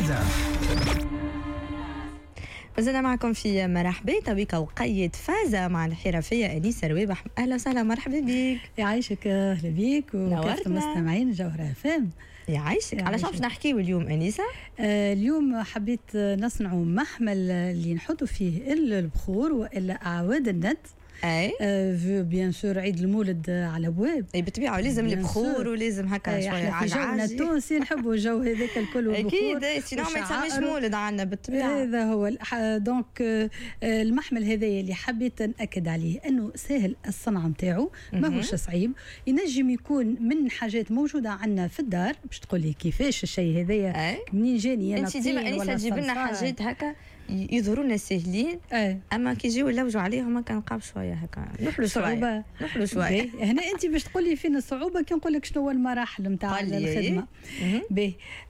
فازة. وزلنا معكم في مرحبا تويكا وقيد فازة مع الحرفية أنيسة رويبح. أهلا وسهلا، مرحبا بك. يعيشك، أهلا بيك وكافة المستمعين جوهرة فام. يعيشك. على شو نحكيو اليوم أنيسة؟ اليوم حبيت نصنعوا محمل اللي نحطوا فيه إلا البخور وإلا أعواد الند. اي بيان سور عيد المولد على ابواب. اي بالطبيعه لازم البخور ولازم هكا شويه في جونا التونسي نحبوا الجو هذاك الكل والبخور. اكيد سينو ما يسميش مولد عندنا بالطبيعه. هذا هو دونك المحمل هذا اللي حبيت ناكد عليه انه سهل الصنعه نتاعو، ماهوش صعيب، ينجم يكون من حاجات موجوده عندنا في الدار. باش تقول لي كيفاش الشيء هذايا منين جاني انا؟ انت ديما انيسه تجيب لنا حاجات هكا يظهروا لنا سهلين، اما كي يجيو يلوجوا عليهم ما كنلقاو شويه هكا نحلوا شويه نحلوا شويه. هنا انت باش تقول لي فين الصعوبه كي نقول لك شنو هو المراحل نتاع الخدمه. باهي